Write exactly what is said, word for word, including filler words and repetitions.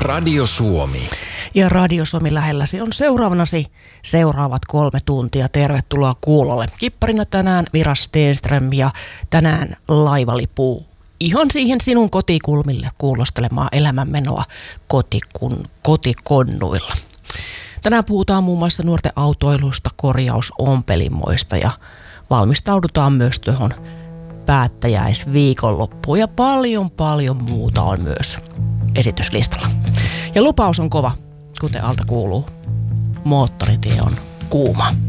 Radio Suomi. Ja Radio Suomi lähelläsi on seuraavanasi seuraavat kolme tuntia. Tervetuloa kuulolle. Kipparina tänään Mira Stenström ja tänään laivalipuu ihan siihen sinun kotikulmille kuulostelemaan elämänmenoa kotikun, kotikonnuilla. Tänään puhutaan muun muassa nuorten autoilusta, korjausompelimoista ja valmistaudutaan myös tuohon päättäjäisviikonloppuun ja paljon paljon muuta on myös esityslistalla. Ja lupaus on kova, kuten alta kuuluu. Moottoritie on kuuma.